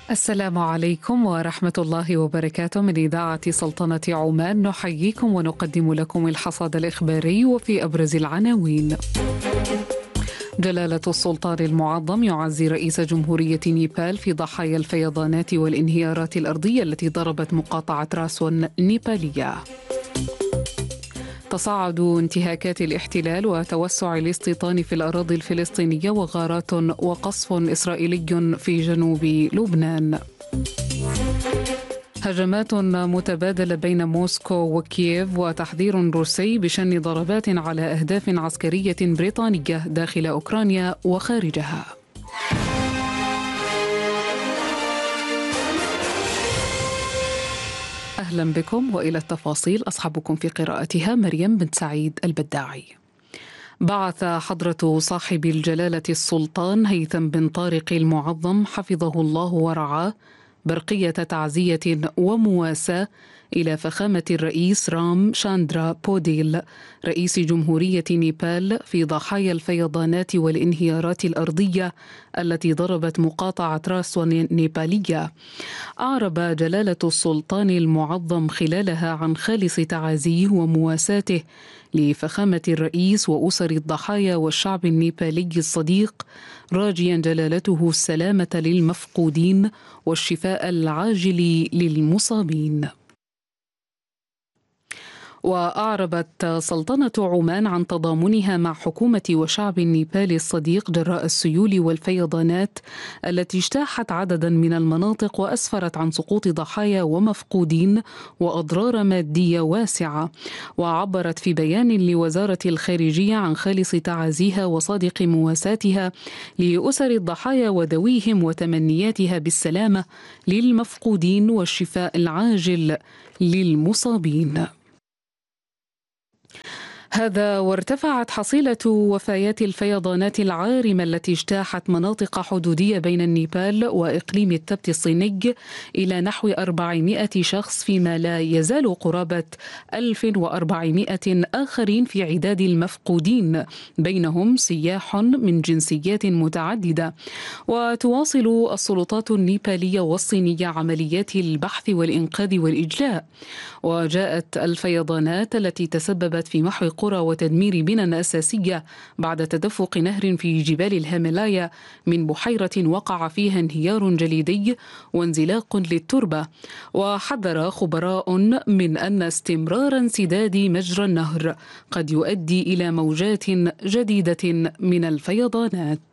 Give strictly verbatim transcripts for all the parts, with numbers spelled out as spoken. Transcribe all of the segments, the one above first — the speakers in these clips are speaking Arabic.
السلام عليكم ورحمة الله وبركاته. من إذاعة سلطنة عمان نحييكم ونقدم لكم الحصاد الإخباري وفي أبرز العناوين. جلالة السلطان المعظم يعزي رئيس جمهورية نيبال في ضحايا الفيضانات والانهيارات الأرضية التي ضربت مقاطعة راسون النيبالية. تصاعد انتهاكات الاحتلال وتوسع الاستيطان في الأراضي الفلسطينية وغارات وقصف إسرائيلي في جنوب لبنان. هجمات متبادلة بين موسكو وكييف وتحذير روسي بشن ضربات على أهداف عسكرية بريطانية داخل أوكرانيا وخارجها. أهلا بكم وإلى التفاصيل. أصحبكم في قراءتها مريم بن سعيد البداعي. بعث حضرة صاحب الجلالة السلطان هيثم بن طارق المعظم حفظه الله ورعاه برقية تعزية ومواساة إلى فخامة الرئيس رام شاندرا بوديل رئيس جمهورية نيبال في ضحايا الفيضانات والانهيارات الأرضية التي ضربت مقاطعة راسون النيبالية. أعرب جلالة السلطان المعظم خلالها عن خالص تعازيه ومواساته لفخامة الرئيس وأسر الضحايا والشعب النيبالي الصديق، راجيا جلالته السلامة للمفقودين والشفاء العاجل للمصابين. وأعربت سلطنة عمان عن تضامنها مع حكومة وشعب النيبال الصديق جراء السيول والفيضانات التي اجتاحت عددا من المناطق وأسفرت عن سقوط ضحايا ومفقودين وأضرار مادية واسعة. وعبرت في بيان لوزارة الخارجية عن خالص تعازيها وصادق مواساتها لأسر الضحايا وذويهم وتمنياتها بالسلامة للمفقودين والشفاء العاجل للمصابين. هذا وارتفعت حصيلة وفيات الفيضانات العارمة التي اجتاحت مناطق حدودية بين النيبال وإقليم التبت الصيني إلى نحو أربعمائة شخص، فيما لا يزال قرابة ألف وأربعمائة آخرين في عداد المفقودين، بينهم سياح من جنسيات متعددة. وتواصل السلطات النيبالية والصينية عمليات البحث والإنقاذ والإجلاء. وجاءت الفيضانات التي تسببت في محو قرى وتدمير بنى أساسية بعد تدفق نهر في جبال الهيمالايا من بحيرة وقع فيها انهيار جليدي وانزلاق للتربة. وحذر خبراء من أن استمرار انسداد مجرى النهر قد يؤدي إلى موجات جديدة من الفيضانات.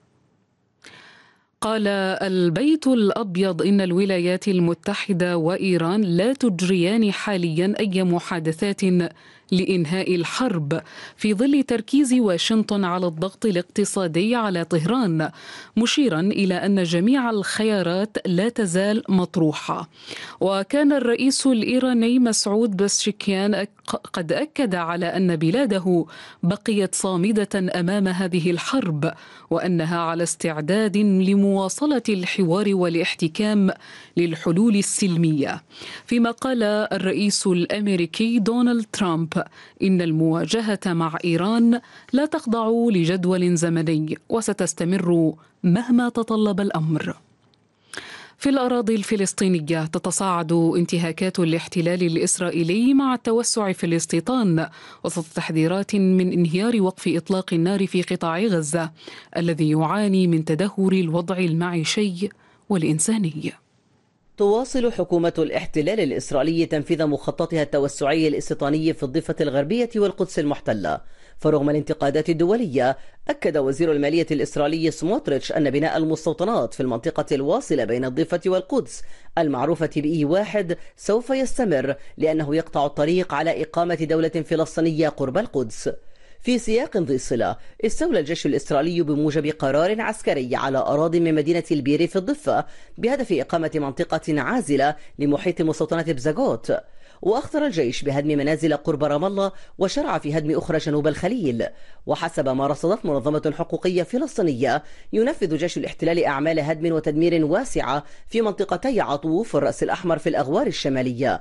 قال البيت الأبيض إن الولايات المتحدة وإيران لا تجريان حاليا أي محادثات لإنهاء الحرب في ظل تركيز واشنطن على الضغط الاقتصادي على طهران، مشيرا إلى أن جميع الخيارات لا تزال مطروحة. وكان الرئيس الإيراني مسعود بسشكيان قد أكد على أن بلاده بقيت صامدة أمام هذه الحرب، وأنها على استعداد لمواصلة الحوار والاحتكام للحلول السلمية. فيما قال الرئيس الأمريكي دونالد ترامب إن المواجهة مع إيران لا تخضع لجدول زمني وستستمر مهما تطلب الأمر. في الأراضي الفلسطينية تتصاعد انتهاكات الاحتلال الإسرائيلي مع التوسع في الاستيطان وسط تحذيرات من انهيار وقف إطلاق النار في قطاع غزة الذي يعاني من تدهور الوضع المعيشي والإنساني. تواصل حكومة الاحتلال الإسرائيلي تنفيذ مخططها التوسعي الاستيطاني في الضفة الغربية والقدس المحتلة. فرغم الانتقادات الدولية، أكد وزير المالية الإسرائيلي سموتريتش أن بناء المستوطنات في المنطقة الواصلة بين الضفة والقدس المعروفة بإي واحد سوف يستمر، لأنه يقطع الطريق على إقامة دولة فلسطينية قرب القدس. في سياق ذي صلة، استولى الجيش الإسرائيلي بموجب قرار عسكري على أراضي من مدينة البيري في الضفة بهدف إقامة منطقة عازلة لمحيط مستوطنة بزاغوت. وأخطر الجيش بهدم منازل قرب رام الله وشرع في هدم أخرى جنوب الخليل. وحسب ما رصدت منظمة حقوقية فلسطينية، ينفذ جيش الاحتلال أعمال هدم وتدمير واسعة في منطقتي عطوف والرأس الأحمر في الأغوار الشمالية.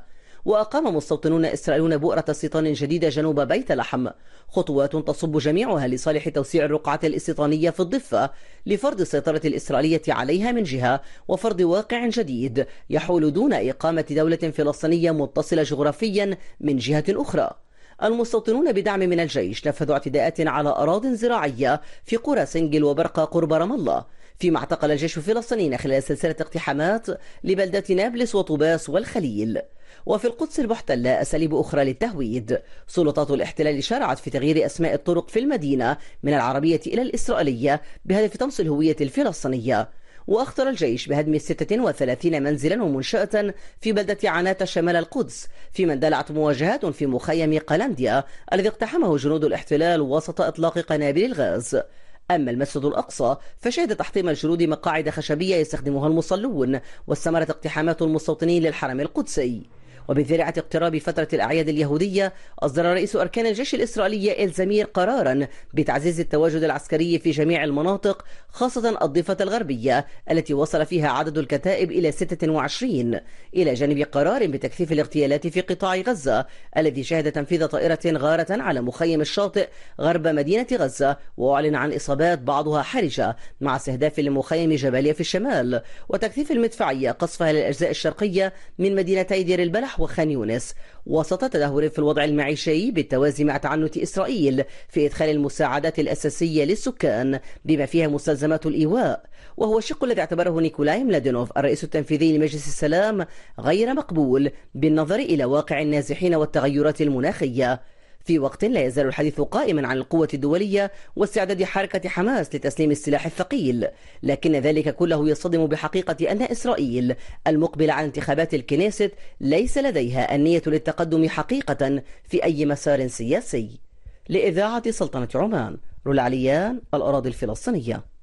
وأقام مستوطنون إسرائيليون بؤرة استيطان جديدة جنوب بيت لحم، خطوات تصب جميعها لصالح توسيع الرقعة الاستيطانية في الضفة لفرض السيطرة الإسرائيلية عليها من جهة، وفرض واقع جديد يحول دون إقامة دولة فلسطينية متصلة جغرافيا من جهة أخرى. المستوطنون بدعم من الجيش نفذوا اعتداءات على أراضٍ زراعية في قرى سنجل وبرقة قرب رام الله، فيما اعتقل الجيش الفلسطيني خلال سلسلة اقتحامات لبلدات نابلس وطوباس والخليل. وفي القدس المحتلة أساليب أخرى للتهويد، سلطات الاحتلال شرعت في تغيير أسماء الطرق في المدينة من العربية إلى الإسرائيلية بهدف طمس الهوية الفلسطينية. وأخطر الجيش بهدم ستة وثلاثين منزلا ومنشأة في بلدة عناتة شمال القدس، فيما اندلعت مواجهات في مخيم قلنديا الذي اقتحمه جنود الاحتلال وسط إطلاق قنابل الغاز. أما المسجد الأقصى فشهد تحطيم الجنود مقاعد خشبية يستخدمها المصلون، واستمرت اقتحامات المستوطنين للحرم القدسي. وبذريعة اقتراب فترة الأعياد اليهودية أصدر رئيس أركان الجيش الإسرائيلي إلزامير قرارا بتعزيز التواجد العسكري في جميع المناطق، خاصة الضفة الغربية التي وصل فيها عدد الكتائب إلى ستة وعشرين، إلى جانب قرار بتكثيف الاغتيالات في قطاع غزة الذي شهد تنفيذ طائرة غارة على مخيم الشاطئ غرب مدينة غزة، وأعلن عن إصابات بعضها حرجة، مع استهداف لمخيم جباليا في الشمال، وتكثيف المدفعية قصفها للأجزاء الشرقية من مدينتي دير البلح وخان يونس، وسط تدهور في الوضع المعيشي بالتوازي مع تعنت إسرائيل في إدخال المساعدات الأساسية للسكان بما فيها مستلزمات الإيواء، وهو الشق الذي اعتبره نيكولاي ملادينوف الرئيس التنفيذي لمجلس السلام غير مقبول بالنظر إلى واقع النازحين والتغيرات المناخية، في وقت لا يزال الحديث قائما عن القوة الدولية واستعداد حركة حماس لتسليم السلاح الثقيل، لكن ذلك كله يصطدم بحقيقة أن إسرائيل المقبلة على انتخابات الكنيست ليس لديها النية للتقدم حقيقة في أي مسار سياسي. لإذاعة سلطنة عمان، رولا عليان، الأراضي الفلسطينية.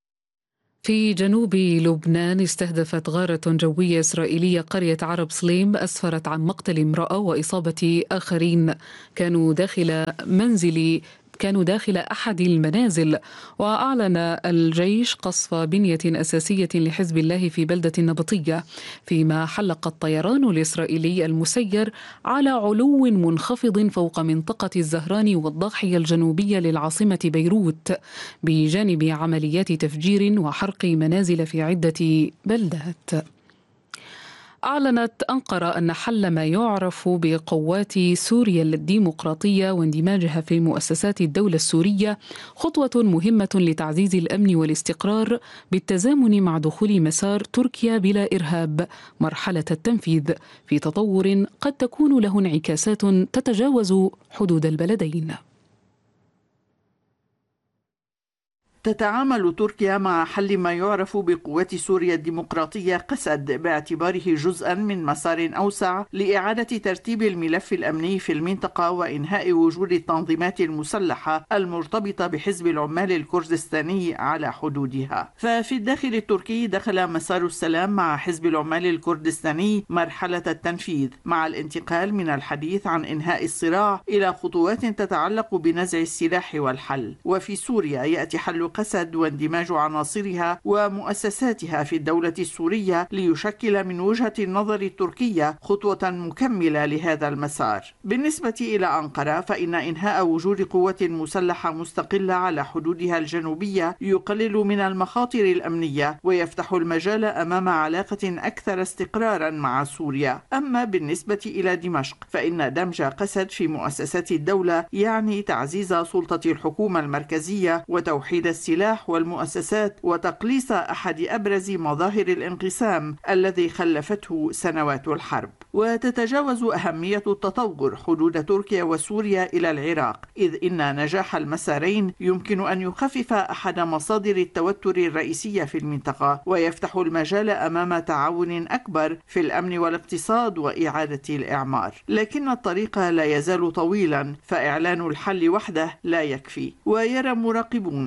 في جنوب لبنان استهدفت غارة جوية إسرائيلية قرية عرب سليم، أسفرت عن مقتل امرأة وإصابة آخرين كانوا داخل منزل كانوا داخل أحد المنازل. وأعلن الجيش قصف بنية أساسية لحزب الله في بلدة النبطية، فيما حلق الطيران الإسرائيلي المسير على علو منخفض فوق منطقة الزهران والضاحية الجنوبية للعاصمة بيروت، بجانب عمليات تفجير وحرق منازل في عدة بلدات. أعلنت أنقرة أن حل ما يعرف بقوات سوريا الديمقراطية واندماجها في مؤسسات الدولة السورية خطوة مهمة لتعزيز الأمن والاستقرار بالتزامن مع دخول مسار تركيا بلا إرهاب مرحلة التنفيذ في تطور قد تكون له انعكاسات تتجاوز حدود البلدين. تتعامل تركيا مع حل ما يعرف بقوات سوريا الديمقراطية قسد باعتباره جزءا من مسار أوسع لإعادة ترتيب الملف الأمني في المنطقة وإنهاء وجود التنظيمات المسلحة المرتبطة بحزب العمال الكردستاني على حدودها. ففي الداخل التركي دخل مسار السلام مع حزب العمال الكردستاني مرحلة التنفيذ، مع الانتقال من الحديث عن إنهاء الصراع إلى خطوات تتعلق بنزع السلاح والحل. وفي سوريا يأتي حل قسد واندماج عناصرها ومؤسساتها في الدولة السورية ليشكل من وجهة النظر التركية خطوة مكملة لهذا المسار. بالنسبة إلى أنقرة فإن إنهاء وجود قوة مسلحة مستقلة على حدودها الجنوبية يقلل من المخاطر الأمنية ويفتح المجال أمام علاقة أكثر استقرارا مع سوريا. أما بالنسبة إلى دمشق فإن دمج قسد في مؤسسات الدولة يعني تعزيز سلطة الحكومة المركزية وتوحيد السلاح والمؤسسات وتقليص أحد أبرز مظاهر الانقسام الذي خلفته سنوات الحرب. وتتجاوز أهمية التطور حدود تركيا وسوريا إلى العراق، إذ إن نجاح المسارين يمكن أن يخفف أحد مصادر التوتر الرئيسية في المنطقة ويفتح المجال أمام تعاون أكبر في الأمن والاقتصاد وإعادة الإعمار. لكن الطريق لا يزال طويلا، فإعلان الحل وحده لا يكفي. ويرى مراقبون أن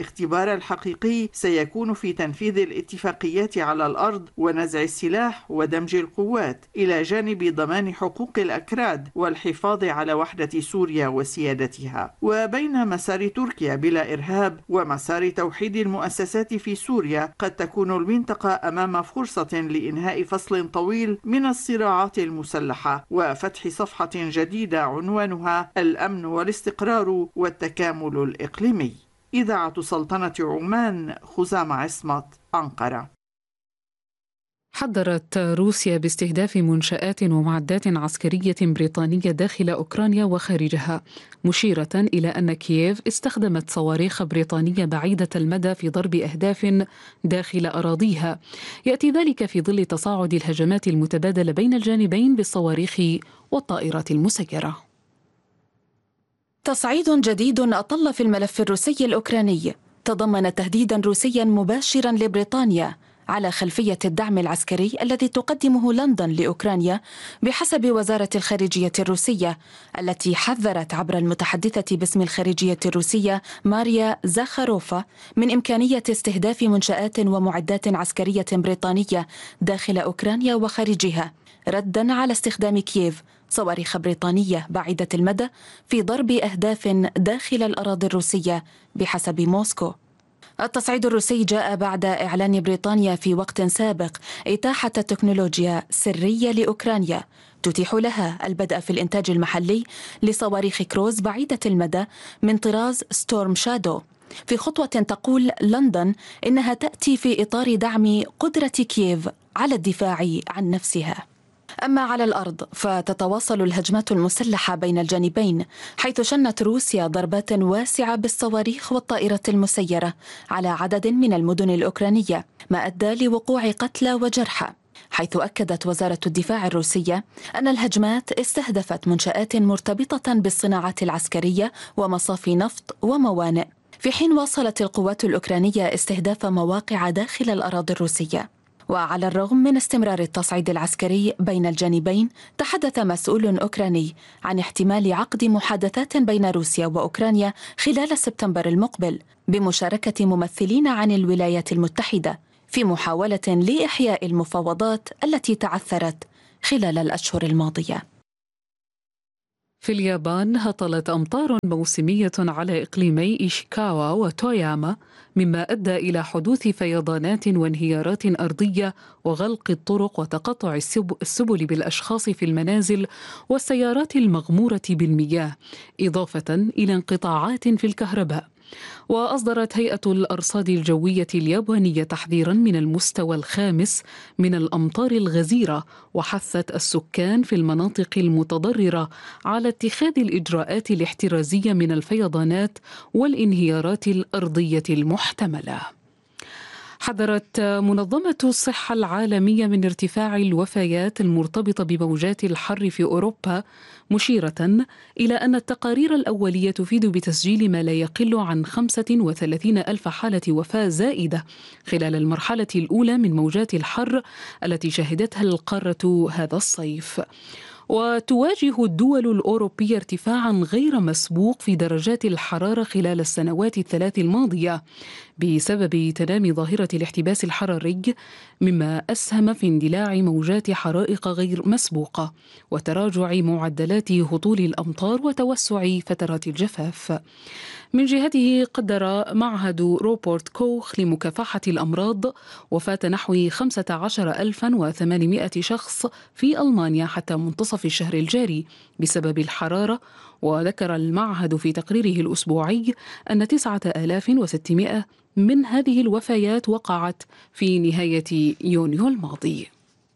الاختبار الحقيقي سيكون في تنفيذ الاتفاقيات على الأرض ونزع السلاح ودمج القوات، إلى جانب ضمان حقوق الأكراد والحفاظ على وحدة سوريا وسيادتها. وبين مسار تركيا بلا إرهاب ومسار توحيد المؤسسات في سوريا، قد تكون المنطقة أمام فرصة لإنهاء فصل طويل من الصراعات المسلحة وفتح صفحة جديدة عنوانها الأمن والاستقرار والتكامل الإقليمي. إذاعة سلطنة عمان، خزامة عصمت، أنقرة. حذرت روسيا باستهداف منشآت ومعدات عسكرية بريطانية داخل أوكرانيا وخارجها، مشيرة إلى أن كييف استخدمت صواريخ بريطانية بعيدة المدى في ضرب أهداف داخل أراضيها. يأتي ذلك في ظل تصاعد الهجمات المتبادلة بين الجانبين بالصواريخ والطائرات المسيرة. تصعيد جديد أطل في الملف الروسي الأوكراني تضمن تهديدا روسيا مباشرا لبريطانيا على خلفية الدعم العسكري الذي تقدمه لندن لأوكرانيا بحسب وزارة الخارجية الروسية، التي حذرت عبر المتحدثة باسم الخارجية الروسية ماريا زاخاروفا من إمكانية استهداف منشآت ومعدات عسكرية بريطانية داخل أوكرانيا وخارجها، ردا على استخدام كييف صواريخ بريطانية بعيدة المدى في ضرب أهداف داخل الأراضي الروسية بحسب موسكو. التصعيد الروسي جاء بعد إعلان بريطانيا في وقت سابق إتاحة تكنولوجيا سرية لأوكرانيا تتيح لها البدء في الإنتاج المحلي لصواريخ كروز بعيدة المدى من طراز ستورم شادو، في خطوة تقول لندن إنها تأتي في إطار دعم قدرة كييف على الدفاع عن نفسها. أما على الأرض فتتواصل الهجمات المسلحة بين الجانبين، حيث شنت روسيا ضربات واسعة بالصواريخ والطائرات المسيرة على عدد من المدن الأوكرانية، ما أدى لوقوع قتلى وجرحى، حيث أكدت وزارة الدفاع الروسية أن الهجمات استهدفت منشآت مرتبطة بالصناعات العسكرية ومصافي نفط وموانئ، في حين واصلت القوات الأوكرانية استهداف مواقع داخل الأراضي الروسية. وعلى الرغم من استمرار التصعيد العسكري بين الجانبين، تحدث مسؤول أوكراني عن احتمال عقد محادثات بين روسيا وأوكرانيا خلال سبتمبر المقبل بمشاركة ممثلين عن الولايات المتحدة في محاولة لإحياء المفاوضات التي تعثرت خلال الأشهر الماضية. في اليابان هطلت أمطار موسمية على إقليمي إيشيكاوا وتوياما، مما أدى إلى حدوث فيضانات وانهيارات أرضية وغلق الطرق وتقطع السبل بالأشخاص في المنازل والسيارات المغمورة بالمياه، إضافة إلى انقطاعات في الكهرباء. وأصدرت هيئة الأرصاد الجوية اليابانية تحذيرا من المستوى الخامس من الأمطار الغزيرة، وحثت السكان في المناطق المتضررة على اتخاذ الإجراءات الاحترازية من الفيضانات والانهيارات الأرضية المحتملة. حذرت منظمة الصحة العالمية من ارتفاع الوفيات المرتبطة بموجات الحر في أوروبا، مشيرة إلى أن التقارير الأولية تفيد بتسجيل ما لا يقل عن خمسة وثلاثين ألف حالة وفاة زائدة خلال المرحلة الأولى من موجات الحر التي شهدتها القارة هذا الصيف. وتواجه الدول الأوروبية ارتفاعا غير مسبوق في درجات الحرارة خلال السنوات الثلاث الماضية بسبب تنامي ظاهرة الاحتباس الحراري، مما أسهم في اندلاع موجات حرائق غير مسبوقة وتراجع معدلات هطول الأمطار وتوسع فترات الجفاف. من جهته قدر معهد روبرت كوخ لمكافحة الأمراض وفاة نحو خمسة عشر ألفا وثمانمائة شخص في ألمانيا حتى منتصف الشهر الجاري بسبب الحرارة. وذكر المعهد في تقريره الأسبوعي أن تسعة آلاف وستمائة من هذه الوفيات وقعت في نهاية يونيو الماضي.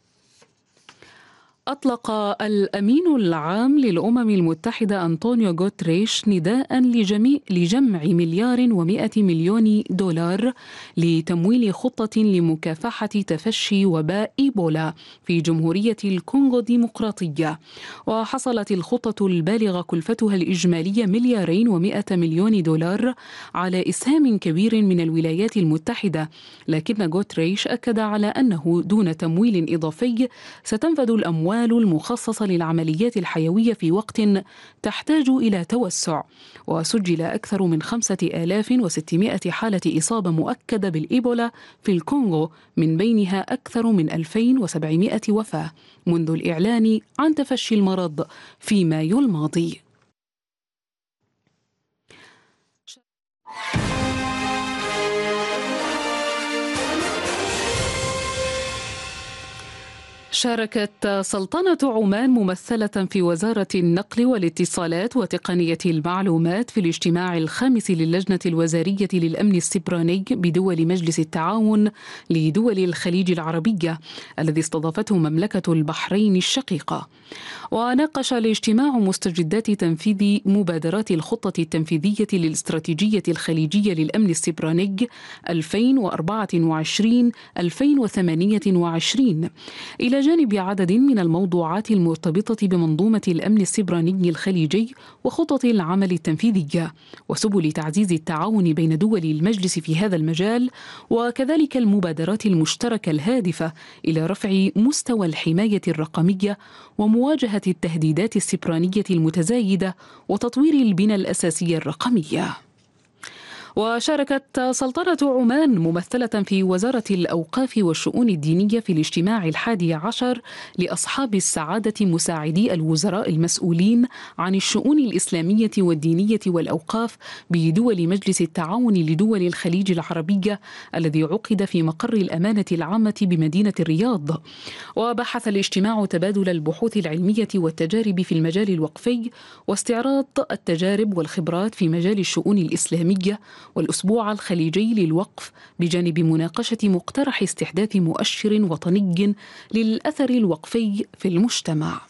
أطلق الأمين العام للأمم المتحدة أنطونيو غوتريش نداء لجميع لجمع مليار ومئة مليون دولار لتمويل خطة لمكافحة تفشي وباء إيبولا في جمهورية الكونغو الديمقراطية. وحصلت الخطة البالغة كلفتها الإجمالية مليارين ومئة مليون دولار على إسهام كبير من الولايات المتحدة، لكن غوتريش أكد على أنه دون تمويل إضافي ستنفذ الأموال الأعمال المخصصة للعمليات الحيوية في وقت تحتاج إلى توسع، وسجل أكثر من خمسة آلاف وستمائة حالة إصابة مؤكدة بالإيبولا في الكونغو، من بينها أكثر من ألفين وسبعمائة وفاة منذ الإعلان عن تفشي المرض في مايو الماضي. شاركت سلطنة عمان ممثلة في وزارة النقل والاتصالات وتقنية المعلومات في الاجتماع الخامس للجنة الوزارية للأمن السيبراني بدول مجلس التعاون لدول الخليج العربية الذي استضافته مملكة البحرين الشقيقة. وناقش الاجتماع مستجدات تنفيذ مبادرات الخطة التنفيذية للاستراتيجية الخليجية للأمن السيبراني ألفين وأربعة وعشرين ألفين وثمانية وعشرين، إلى جانب عدد من الموضوعات المرتبطة بمنظومة الأمن السيبراني الخليجي وخطط العمل التنفيذية وسبل تعزيز التعاون بين دول المجلس في هذا المجال، وكذلك المبادرات المشتركة الهادفة إلى رفع مستوى الحماية الرقمية ومواجهة التهديدات السيبرانية المتزايدة وتطوير البنى الأساسية الرقمية. وشاركت سلطنة عمان ممثلة في وزارة الأوقاف والشؤون الدينية في الاجتماع الحادي عشر لأصحاب السعادة مساعدي الوزراء المسؤولين عن الشؤون الإسلامية والدينية والأوقاف بدول مجلس التعاون لدول الخليج العربية الذي عقد في مقر الأمانة العامة بمدينة الرياض. وبحث الاجتماع تبادل البحوث العلمية والتجارب في المجال الوقفي واستعراض التجارب والخبرات في مجال الشؤون الإسلامية والأسبوع الخليجي للوقف، بجانب مناقشة مقترح استحداث مؤشر وطني للأثر الوقفي في المجتمع.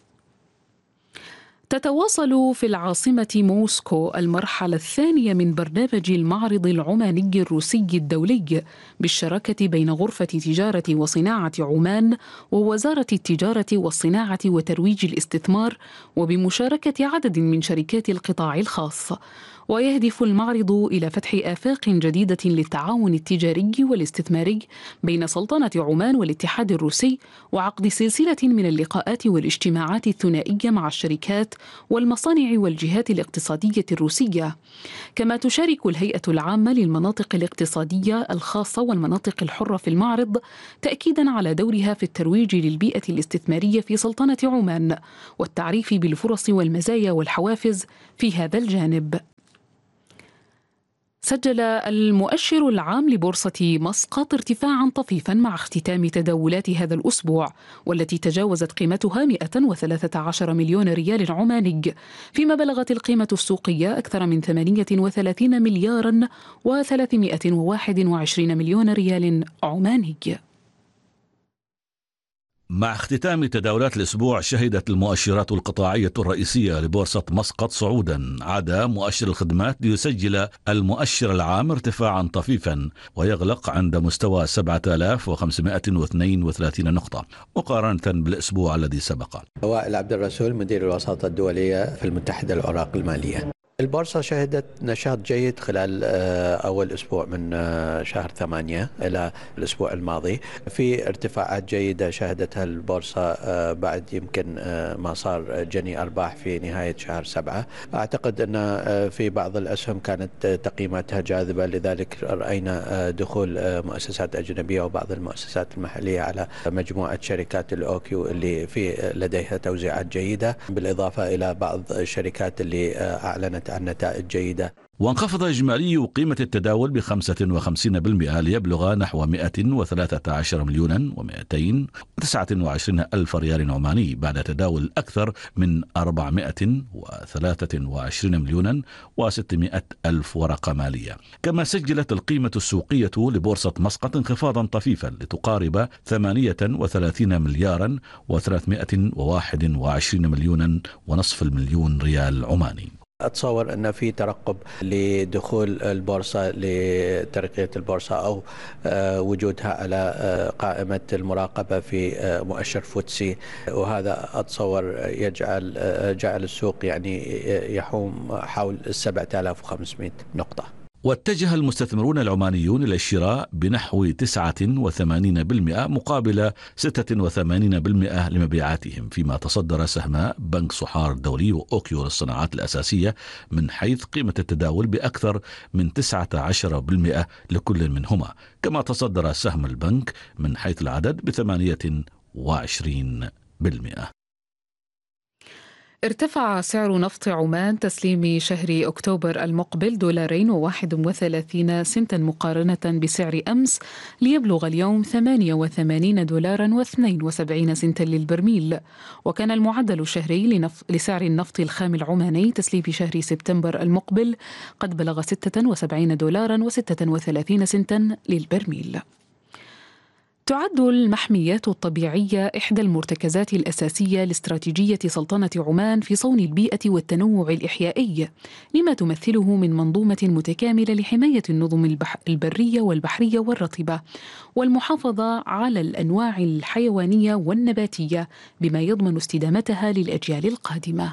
تتواصل في العاصمة موسكو المرحلة الثانية من برنامج المعرض العماني الروسي الدولي بالشراكة بين غرفة تجارة وصناعة عمان ووزارة التجارة والصناعة وترويج الاستثمار، وبمشاركة عدد من شركات القطاع الخاص. ويهدف المعرض إلى فتح آفاق جديدة للتعاون التجاري والاستثماري بين سلطنة عمان والاتحاد الروسي، وعقد سلسلة من اللقاءات والاجتماعات الثنائية مع الشركات والمصانع والجهات الاقتصادية الروسية. كما تشارك الهيئة العامة للمناطق الاقتصادية الخاصة والمناطق الحرة في المعرض، تأكيدا على دورها في الترويج للبيئة الاستثمارية في سلطنة عمان والتعريف بالفرص والمزايا والحوافز في هذا الجانب. سجل المؤشر العام لبورصة مسقط ارتفاعا طفيفا مع اختتام تداولات هذا الأسبوع، والتي تجاوزت قيمتها مئة وثلاثة عشر مليون ريال عماني، فيما بلغت القيمة السوقية أكثر من ثمانية وثلاثين مليارا وثلاثمائة وواحد وعشرين مليون ريال عماني. مع اختتام تداولات الأسبوع، شهدت المؤشرات القطاعية الرئيسية لبورصة مسقط صعودا، عدا مؤشر الخدمات ليسجل المؤشر العام ارتفاعا طفيفا ويغلق عند مستوى سبعة آلاف وخمسمائة واثنين وثلاثين نقطة مقارنة بالأسبوع الذي سبق. وائل عبد الرسول مدير الوساطة الدولية في المتحدة الأوراق المالية. البورصة شهدت نشاط جيد خلال أول أسبوع من شهر ثمانية إلى الأسبوع الماضي، في ارتفاعات جيدة شهدتها البورصة بعد يمكن ما صار جني أرباح في نهاية شهر سبعة. أعتقد أن في بعض الأسهم كانت تقييماتها جاذبة، لذلك رأينا دخول مؤسسات أجنبية وبعض المؤسسات المحلية على مجموعة شركات الأوكيو اللي في لديها توزيعات جيدة، بالإضافة إلى بعض الشركات اللي أعلنت عن نتائج جيدة. وانخفض إجمالي قيمة التداول بخمسة وخمسين بالمئة ليبلغ نحو مئة وثلاثة عشر مليونا ومئتين وتسعة وعشرين ألف ريال عماني، بعد تداول أكثر من أربعمائة وثلاثة وعشرين مليونا وستمائة ألف ورقة مالية. كما سجلت القيمة السوقية لبورصة مسقط انخفاضا طفيفا لتقارب ثمانية وثلاثين مليارا وثلاثمائة وواحد وعشرين مليونا ونصف المليون ريال عماني. أتصور أن في ترقب لدخول البورصة لترقية البورصة أو وجودها على قائمة المراقبة في مؤشر فوتسي، وهذا أتصور يجعل جعل السوق يعني يحوم حول سبعة آلاف وخمسمائة نقطة. واتجه المستثمرون العمانيون إلى الشراء بنحو تسعة وثمانين بالمئة مقابل ستة وثمانين بالمئة لمبيعاتهم، فيما تصدر سهم بنك صحار الدولي وأوكيو للصناعات الأساسية من حيث قيمة التداول بأكثر من تسعة عشر بالمئة لكل منهما، كما تصدر سهم البنك من حيث العدد بثمانية وعشرين بالمئة. ارتفع سعر نفط عمان تسليم شهر أكتوبر المقبل دولارين وواحد وثلاثين سنتا مقارنة بسعر أمس ليبلغ اليوم ثمانية وثمانين دولارا واثنين وسبعين سنتا للبرميل. وكان المعدل الشهري لنف... لسعر النفط الخام العماني تسليم شهر سبتمبر المقبل قد بلغ ستة وسبعين دولارا وستة وثلاثين سنتا للبرميل. تعد المحميات الطبيعية إحدى المرتكزات الأساسية لاستراتيجية سلطنة عمان في صون البيئة والتنوع الإحيائي، لما تمثله من منظومة متكاملة لحماية النظم البح... البرية والبحرية والرطبة، والمحافظة على الأنواع الحيوانية والنباتية بما يضمن استدامتها للأجيال القادمة.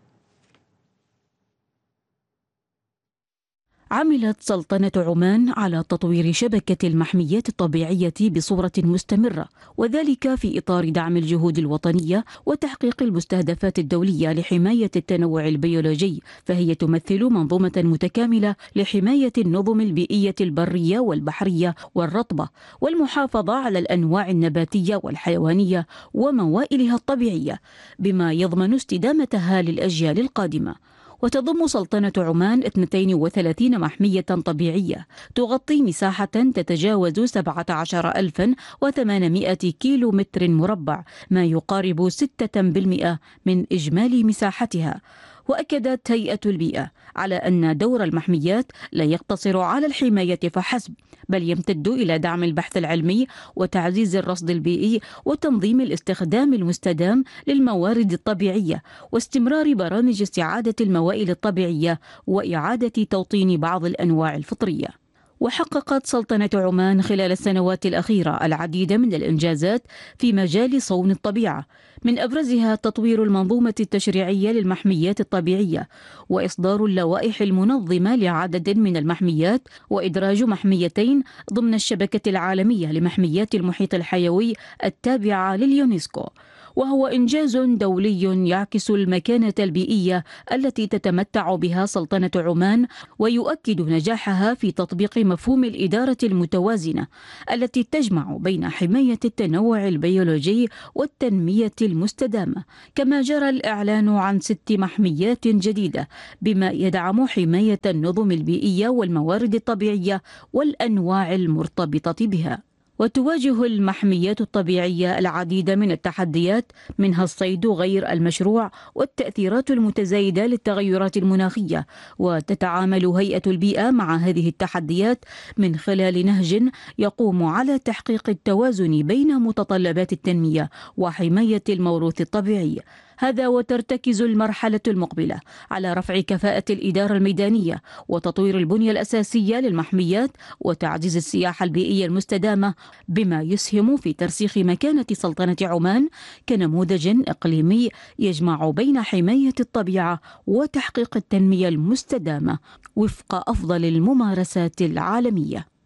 عملت سلطنة عمان على تطوير شبكة المحميات الطبيعية بصورة مستمرة، وذلك في إطار دعم الجهود الوطنية وتحقيق المستهدفات الدولية لحماية التنوع البيولوجي، فهي تمثل منظومة متكاملة لحماية النظم البيئية البرية والبحرية والرطبة، والمحافظة على الأنواع النباتية والحيوانية وموائلها الطبيعية، بما يضمن استدامتها للأجيال القادمة. وتضم سلطنة عمان اثنتين وثلاثين محمية طبيعية تغطي مساحة تتجاوز سبعة عشر ألفا وثمانمائة كيلو متر مربع، ما يقارب ستة بالمئة من إجمالي مساحتها. وأكدت هيئة البيئة على أن دور المحميات لا يقتصر على الحماية فحسب، بل يمتد إلى دعم البحث العلمي وتعزيز الرصد البيئي وتنظيم الاستخدام المستدام للموارد الطبيعية، واستمرار برامج استعادة الموائل الطبيعية وإعادة توطين بعض الأنواع الفطرية. وحققت سلطنة عمان خلال السنوات الأخيرة العديد من الإنجازات في مجال صون الطبيعة، من أبرزها تطوير المنظومة التشريعية للمحميات الطبيعية وإصدار اللوائح المنظمة لعدد من المحميات، وإدراج محميتين ضمن الشبكة العالمية لمحميات المحيط الحيوي التابعة لليونسكو، وهو إنجاز دولي يعكس المكانة البيئية التي تتمتع بها سلطنة عمان، ويؤكد نجاحها في تطبيق مفهوم الإدارة المتوازنة التي تجمع بين حماية التنوع البيولوجي والتنمية المستدامة. كما جرى الإعلان عن ست محميات جديدة بما يدعم حماية النظم البيئية والموارد الطبيعية والأنواع المرتبطة بها. وتواجه المحميات الطبيعية العديد من التحديات، منها الصيد غير المشروع والتأثيرات المتزايدة للتغيرات المناخية، وتتعامل هيئة البيئة مع هذه التحديات من خلال نهج يقوم على تحقيق التوازن بين متطلبات التنمية وحماية الموروث الطبيعي. هذا وترتكز المرحلة المقبلة على رفع كفاءة الإدارة الميدانية وتطوير البنية الأساسية للمحميات وتعزيز السياحة البيئية المستدامة، بما يسهم في ترسيخ مكانة سلطنة عمان كنموذج إقليمي يجمع بين حماية الطبيعة وتحقيق التنمية المستدامة وفق أفضل الممارسات العالمية.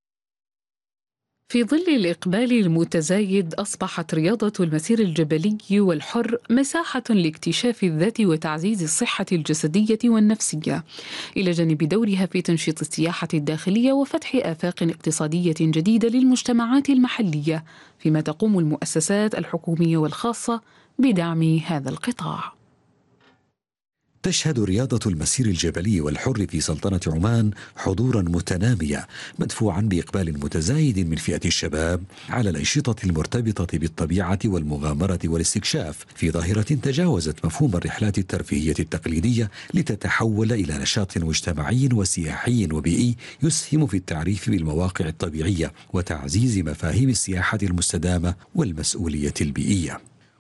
في ظل الإقبال المتزايد، أصبحت رياضة المسير الجبلي والحر مساحة لاكتشاف الذات وتعزيز الصحة الجسدية والنفسية، إلى جانب دورها في تنشيط السياحة الداخلية وفتح آفاق اقتصادية جديدة للمجتمعات المحلية، فيما تقوم المؤسسات الحكومية والخاصة بدعم هذا القطاع. تشهد رياضة المسير الجبلي والحر في سلطنة عمان حضورا متناميا مدفوعا بإقبال متزايد من فئة الشباب على الأنشطة المرتبطة بالطبيعة والمغامرة والاستكشاف، في ظاهرة تجاوزت مفهوم الرحلات الترفيهية التقليدية لتتحول إلى نشاط مجتمعي وسياحي وبيئي يسهم في التعريف بالمواقع الطبيعية وتعزيز مفاهيم السياحة المستدامة والمسؤولية البيئية.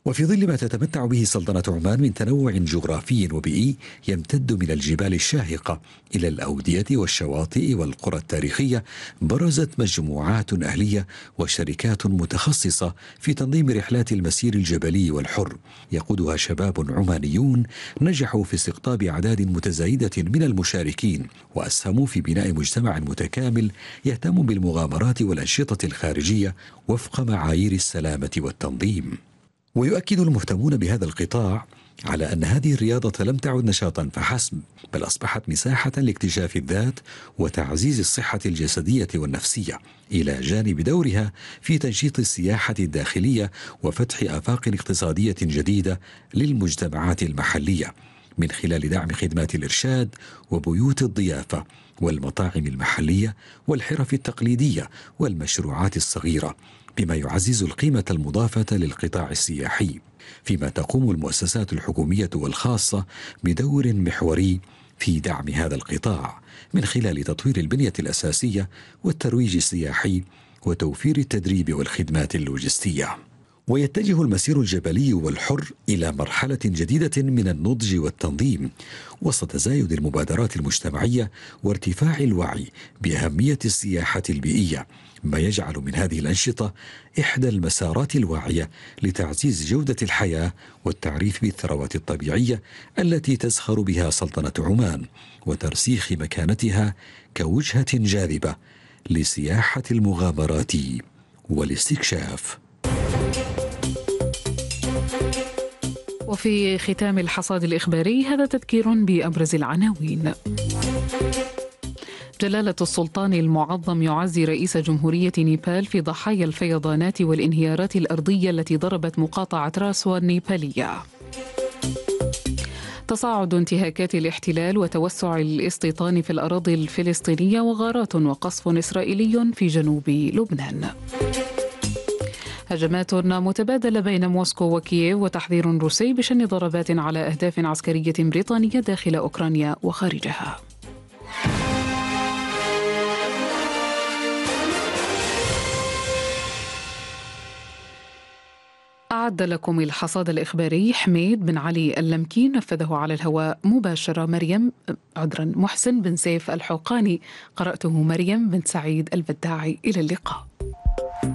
وفي ظل ما تتمتع به سلطنة عمان من تنوع جغرافي وبيئي يمتد من الجبال الشاهقة إلى الأودية والشواطئ والقرى التاريخية، برزت مجموعات أهلية وشركات متخصصة في تنظيم رحلات المسير الجبلي والحر، يقودها شباب عمانيون نجحوا في استقطاب أعداد متزايدة من المشاركين، وأسهموا في بناء مجتمع متكامل يهتم بالمغامرات والأنشطة الخارجية وفق معايير السلامة والتنظيم. ويؤكد المهتمون بهذا القطاع على أن هذه الرياضة لم تعد نشاطا فحسب، بل أصبحت مساحة لاكتشاف الذات وتعزيز الصحة الجسدية والنفسية، إلى جانب دورها في تنشيط السياحة الداخلية وفتح آفاق اقتصادية جديدة للمجتمعات المحلية من خلال دعم خدمات الإرشاد وبيوت الضيافة والمطاعم المحلية والحرف التقليدية والمشروعات الصغيرة، بما يعزز القيمة المضافة للقطاع السياحي، فيما تقوم المؤسسات الحكومية والخاصة بدور محوري في دعم هذا القطاع من خلال تطوير البنية الأساسية والترويج السياحي وتوفير التدريب والخدمات اللوجستية. ويتجه المسير الجبلي والحر إلى مرحلة جديدة من النضج والتنظيم وسط تزايد المبادرات المجتمعية وارتفاع الوعي بأهمية السياحة البيئية، ما يجعل من هذه الأنشطة إحدى المسارات الواعية لتعزيز جودة الحياة والتعريف بالثروات الطبيعية التي تزخر بها سلطنة عمان، وترسيخ مكانتها كوجهة جاذبة لسياحة المغامرات والاستكشاف. وفي ختام الحصاد الإخباري هذا تذكير بأبرز العناوين. جلالة السلطان المعظم يعزي رئيس جمهورية نيبال في ضحايا الفيضانات والانهيارات الأرضية التي ضربت مقاطعة راسوا النيبالية. تصاعد انتهاكات الاحتلال وتوسع الاستيطان في الأراضي الفلسطينية وغارات وقصف إسرائيلي في جنوب لبنان. هجمات متبادلة بين موسكو وكييف وتحذير روسي بشن ضربات على أهداف عسكرية بريطانية داخل أوكرانيا وخارجها. أعد لكم الحصاد الإخباري حميد بن علي اللمكي، نفذه على الهواء مباشرة مريم عذرا محسن بن سيف الحوقاني، قرأته مريم بن سعيد البداعي. إلى اللقاء.